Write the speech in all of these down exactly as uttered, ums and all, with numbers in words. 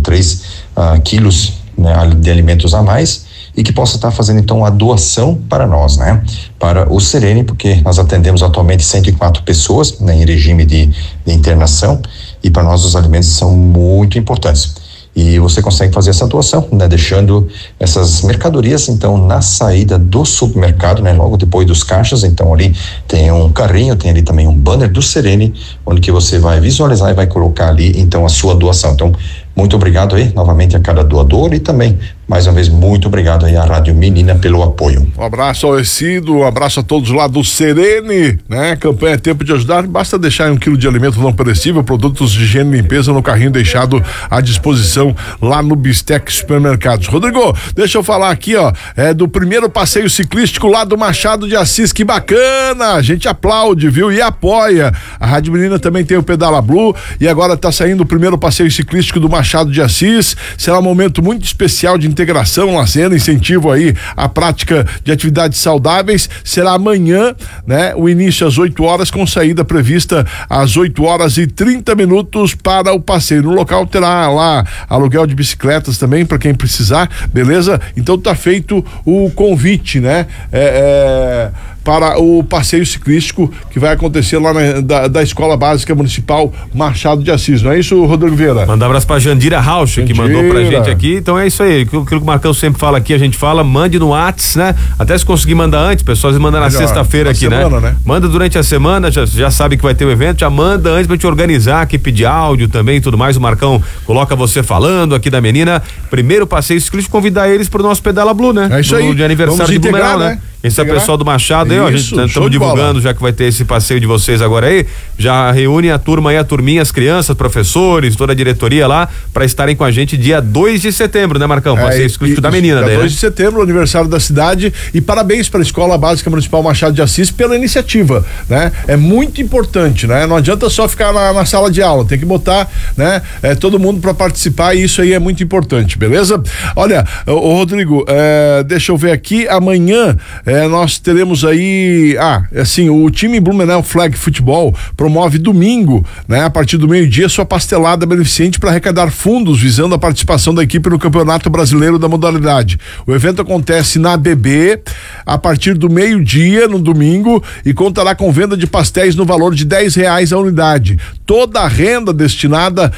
três uh, quilos, né, de alimentos a mais, e que possa estar fazendo então a doação para nós, né? Para o Serene, porque nós atendemos atualmente cento e quatro pessoas, né, em regime de, de internação, e para nós os alimentos são muito importantes. E você consegue fazer essa doação, né, deixando essas mercadorias então na saída do supermercado, né, logo depois dos caixas. Então ali tem um carrinho, tem ali também um banner do Serene, onde que você vai visualizar e vai colocar ali então a sua doação. Então, muito obrigado aí novamente a cada doador e também, mais uma vez, muito obrigado aí à Rádio Menina pelo apoio. Um abraço ao Ecido, um abraço a todos lá do Serene, né? Campanha Tempo de Ajudar, basta deixar um quilo de alimento não perecível, produtos de higiene e limpeza no carrinho deixado à disposição lá no Bistec Supermercados. Rodrigo, deixa eu falar aqui, ó, é do primeiro passeio ciclístico lá do Machado de Assis, que bacana, a gente aplaude, viu? E apoia. A Rádio Menina também tem o Pedala Blue e agora tá saindo o primeiro passeio ciclístico do Machado Machado de Assis. Será um momento muito especial de integração na cena, incentivo aí à prática de atividades saudáveis. Será amanhã, né? O início às oito horas, com saída prevista às oito horas e trinta minutos para o passeio. No local terá lá aluguel de bicicletas também para quem precisar, beleza? Então tá feito o convite, né? É, é... para o passeio ciclístico que vai acontecer lá na, da, da Escola Básica Municipal Machado de Assis, não é isso, Rodrigo Vieira? Mandar um abraço pra Jandira Rauch, que mandou pra gente aqui. Então é isso aí, aquilo que o Marcão sempre fala aqui, a gente fala, mande no WhatsApp, né? Até se conseguir mandar antes, pessoal, você manda na sexta-feira aqui, semana, né? né? Manda durante a semana, já, já sabe que vai ter o evento, já manda antes pra gente organizar aqui, pedir áudio também e tudo mais. O Marcão coloca você falando aqui da menina. Primeiro passeio ciclístico, convidar eles pro nosso Pedala Blue, né? É isso aí. Do, de aniversário Vamos de integrar, Blumenau, né? né? Esse é o pessoal do Machado aí, ó, a gente estamos divulgando, já que vai ter esse passeio de vocês agora aí, já reúne a turma aí, a turminha, as crianças, professores, toda a diretoria lá, para estarem com a gente dia dois de setembro, né, Marcão? Passeio é, exclusivo da menina, dia né? dois de setembro, aniversário da cidade, e parabéns para a Escola Básica Municipal Machado de Assis pela iniciativa, né? É muito importante, né? Não adianta só ficar na, na sala de aula, tem que botar, né? É, todo mundo para participar, e isso aí é muito importante, beleza? Olha, ô Rodrigo, é, deixa eu ver aqui, amanhã É, nós teremos aí, ah, assim, o time Blumenau Flag Futebol promove domingo, né, a partir do meio-dia, sua pastelada beneficente para arrecadar fundos visando a participação da equipe no Campeonato Brasileiro da modalidade. O evento acontece na B B a partir do meio-dia no domingo e contará com venda de pastéis no valor de dez reais a unidade. Toda a renda destinada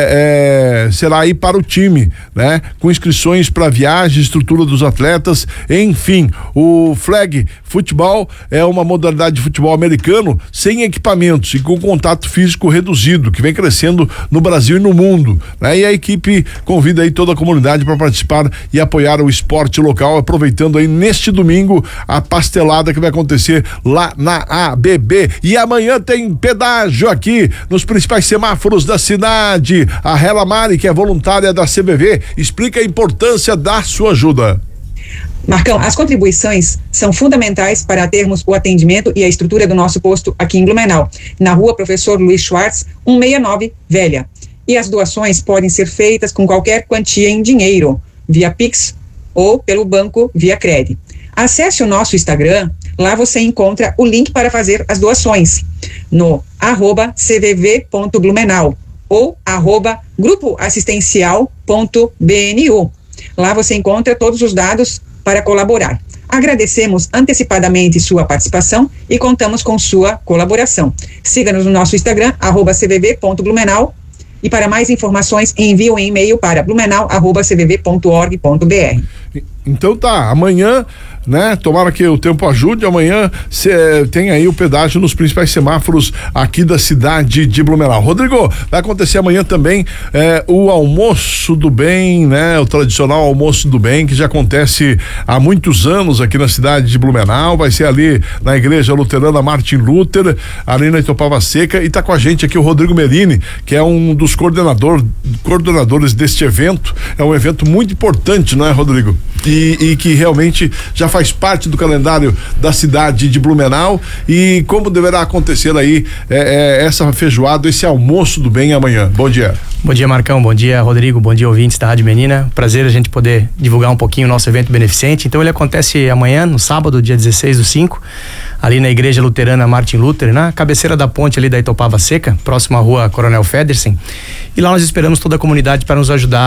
é, é, será aí para o time, né, com inscrições para viagem, estrutura dos atletas, enfim, o Flag Futebol é uma modalidade de futebol americano sem equipamentos e com contato físico reduzido, que vem crescendo no Brasil e no mundo, né? E a equipe convida aí toda a comunidade para participar e apoiar o esporte local, aproveitando aí neste domingo a pastelada que vai acontecer lá na A B B. E amanhã tem pedágio aqui nos principais semáforos da cidade. A Hela Mari, que é voluntária da C V V, explica a importância da sua ajuda. Marcão, as contribuições são fundamentais para termos o atendimento e a estrutura do nosso posto aqui em Blumenau, na rua Professor Luiz Schwartz, cento e sessenta e nove, Velha. E as doações podem ser feitas com qualquer quantia em dinheiro, via Pix ou pelo banco via Cred. Acesse o nosso Instagram, lá você encontra o link para fazer as doações, no arroba cvv.blumenau ou arroba grupo assistencial ponto B N U. Lá você encontra todos os dados para colaborar. Agradecemos antecipadamente sua participação e contamos com sua colaboração. Siga-nos no nosso Instagram, arroba cvv.blumenau, e para mais informações envie um e-mail para blumenau arroba c v v ponto org ponto b r. Então tá, amanhã, né? Tomara que o tempo ajude, amanhã cê, tem aí o pedágio nos principais semáforos aqui da cidade de Blumenau. Rodrigo, vai acontecer amanhã também é, o almoço do bem, né? O tradicional almoço do bem, que já acontece há muitos anos aqui na cidade de Blumenau, vai ser ali na igreja luterana Martin Luther, ali na Itopava Seca, e tá com a gente aqui o Rodrigo Merini, que é um dos coordenador, coordenadores deste evento. É um evento muito importante, não é, Rodrigo? E, e que realmente já faz parte do calendário da cidade de Blumenau. E como deverá acontecer aí é, é, essa feijoada, esse almoço do bem amanhã? Bom dia. Bom dia, Marcão, bom dia, Rodrigo, bom dia, ouvintes da Rádio Menina. Prazer a gente poder divulgar um pouquinho o nosso evento beneficente. Então ele acontece amanhã, no sábado, dia dezesseis do cinco, ali na igreja luterana Martin Luther, na cabeceira da ponte ali da Itopava Seca, próximo à rua Coronel Federsen. E lá nós esperamos toda a comunidade para nos ajudar